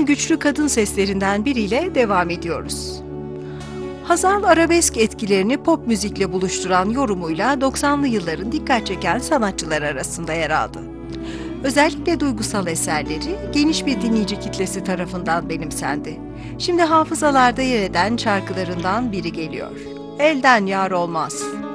güçlü kadın seslerinden biriyle devam ediyoruz. Hazal arabesk etkilerini pop müzikle buluşturan yorumuyla 90'lı yılların dikkat çeken sanatçılar arasında yer aldı. Özellikle duygusal eserleri geniş bir dinleyici kitlesi tarafından benimsendi. Şimdi hafızalarda yer eden şarkılarından biri geliyor. Elden Yar Olmaz.